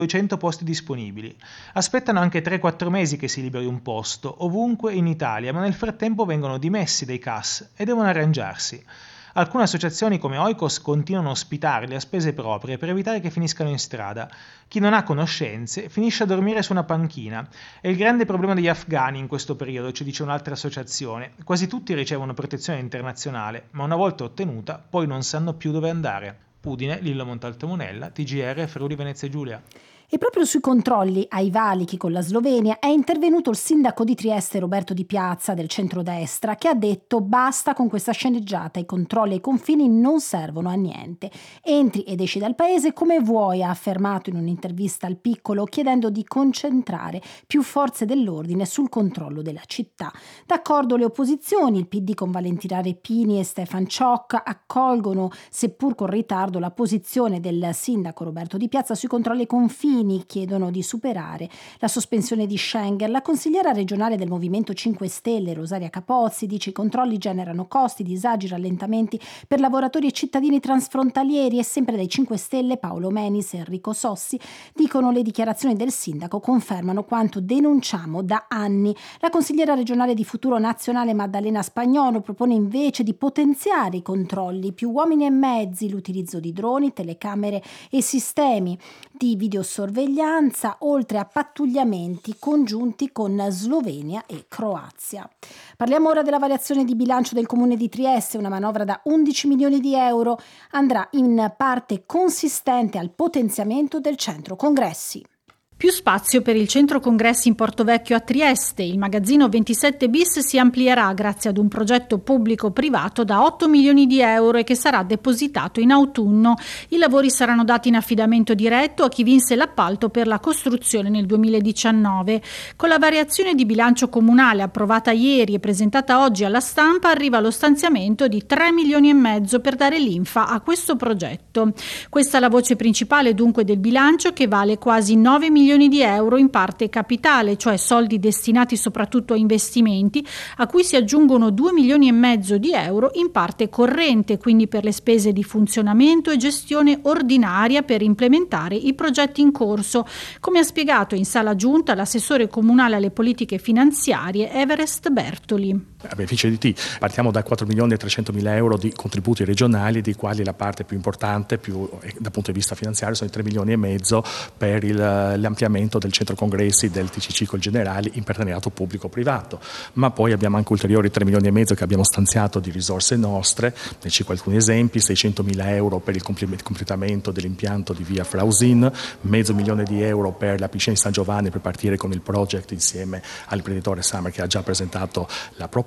200 posti disponibili. Aspettano anche 3-4 mesi che si liberi un posto, ovunque in Italia, ma nel frattempo vengono dimessi dai CAS e devono arrangiarsi. Alcune associazioni come Oikos continuano a ospitarli a spese proprie per evitare che finiscano in strada. Chi non ha conoscenze finisce a dormire su una panchina. È il grande problema degli afghani in questo periodo, ci dice un'altra associazione. Quasi tutti ricevono protezione internazionale, ma una volta ottenuta poi non sanno più dove andare. Udine, Lillo Montalto Monella, TGR, Friuli Venezia Giulia. E proprio sui controlli ai valichi con la Slovenia è intervenuto il sindaco di Trieste Roberto Di Piazza del centrodestra, che ha detto basta con questa sceneggiata, i controlli ai confini non servono a niente. Entri ed esci dal paese come vuoi, ha affermato in un'intervista al Piccolo, chiedendo di concentrare più forze dell'ordine sul controllo della città. D'accordo le opposizioni, il PD con Valentina Repini e Stefan Ciocca accolgono, seppur con ritardo, la posizione del sindaco Roberto Di Piazza sui controlli ai confini. Chiedono di superare la sospensione di Schengen. La consigliera regionale del Movimento 5 Stelle, Rosaria Capozzi, dice i controlli generano costi, disagi, rallentamenti per lavoratori e cittadini transfrontalieri, e sempre dai 5 Stelle Paolo Menis e Enrico Sossi dicono le dichiarazioni del sindaco confermano quanto denunciamo da anni. La consigliera regionale di Futuro Nazionale Maddalena Spagnolo propone invece di potenziare i controlli, più uomini e mezzi, l'utilizzo di droni, telecamere e sistemi di videosorveglianza, oltre a pattugliamenti congiunti con Slovenia e Croazia. Parliamo ora della variazione di bilancio del Comune di Trieste. Una manovra da 11 milioni di euro andrà in parte consistente al potenziamento del centro congressi. Più spazio per il centro congressi in Portovecchio a Trieste. Il magazzino 27 bis si amplierà grazie ad un progetto pubblico-privato da 8 milioni di euro e che sarà depositato in autunno. I lavori saranno dati in affidamento diretto a chi vinse l'appalto per la costruzione nel 2019. Con la variazione di bilancio comunale approvata ieri e presentata oggi alla stampa arriva lo stanziamento di 3 milioni e mezzo per dare linfa a questo progetto. Questa è la voce principale dunque del bilancio, che vale quasi 9 milioni di euro in parte capitale, cioè soldi destinati soprattutto a investimenti, a cui si aggiungono 2 milioni e mezzo di euro in parte corrente, quindi per le spese di funzionamento e gestione ordinaria per implementare i progetti in corso, come ha spiegato in sala giunta l'assessore comunale alle politiche finanziarie Everest Bertoli. A beneficio di T partiamo da 4 milioni e 300 mila euro di contributi regionali, dei quali la parte più importante dal punto di vista finanziario sono i 3 milioni e mezzo per l'ampliamento del centro congressi del TCC col Generali in partenariato pubblico-privato, ma poi abbiamo anche ulteriori 3 milioni e mezzo che abbiamo stanziato di risorse nostre. Ne cito alcuni esempi: 600 mila euro per il completamento dell'impianto di via Frausin, mezzo milione di euro per la piscina di San Giovanni per partire con il project insieme all'imprenditore Summer che ha già presentato la proposta,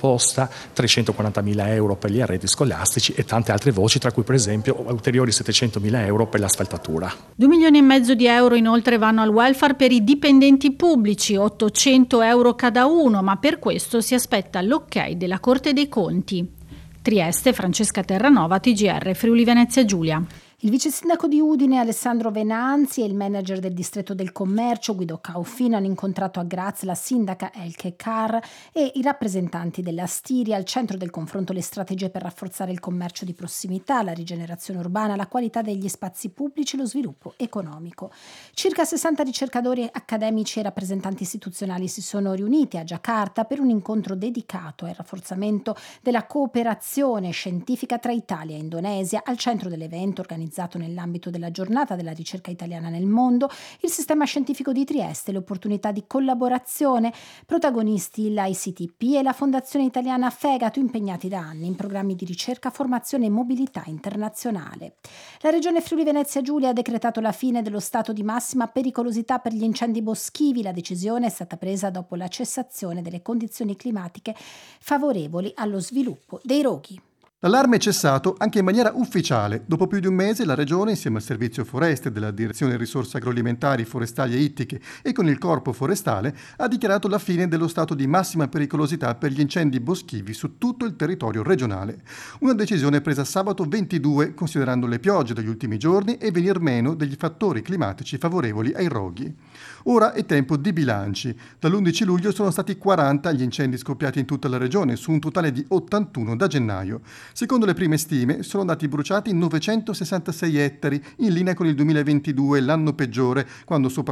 340 mila euro per gli arredi scolastici e tante altre voci, tra cui per esempio ulteriori 700 mila euro per l'asfaltatura. 2 milioni e mezzo di euro inoltre vanno al welfare per i dipendenti pubblici, 800 euro cada uno, ma per questo si aspetta l'ok della Corte dei Conti. Trieste, Francesca Terranova, TGR, Friuli Venezia Giulia. Il vice sindaco di Udine Alessandro Venanzi e il manager del distretto del commercio Guido Caufino hanno incontrato a Graz la sindaca Elke Carr e i rappresentanti della Stiria. Al centro del confronto le strategie per rafforzare il commercio di prossimità, la rigenerazione urbana, la qualità degli spazi pubblici e lo sviluppo economico. Circa 60 ricercatori accademici e rappresentanti istituzionali si sono riuniti a Giacarta per un incontro dedicato al rafforzamento della cooperazione scientifica tra Italia e Indonesia. Al centro dell'evento, organizzato nell'ambito della giornata della ricerca italiana nel mondo, il sistema scientifico di Trieste, le opportunità di collaborazione, protagonisti l'ICTP e la Fondazione Italiana Fegato, impegnati da anni in programmi di ricerca, formazione e mobilità internazionale. La Regione Friuli Venezia Giulia ha decretato la fine dello stato di massima pericolosità per gli incendi boschivi. La decisione è stata presa dopo la cessazione delle condizioni climatiche favorevoli allo sviluppo dei roghi. L'allarme è cessato anche in maniera ufficiale. Dopo più di un mese la Regione, insieme al Servizio Foreste della Direzione Risorse Agroalimentari, Forestali e Ittiche e con il Corpo Forestale, ha dichiarato la fine dello stato di massima pericolosità per gli incendi boschivi su tutto il territorio regionale. Una decisione presa sabato 22, considerando le piogge degli ultimi giorni e venir meno degli fattori climatici favorevoli ai roghi. Ora è tempo di bilanci. Dall'11 luglio sono stati 40 gli incendi scoppiati in tutta la regione, su un totale di 81 da gennaio. Secondo le prime stime, sono andati bruciati 966 ettari, in linea con il 2022, l'anno peggiore, quando sopra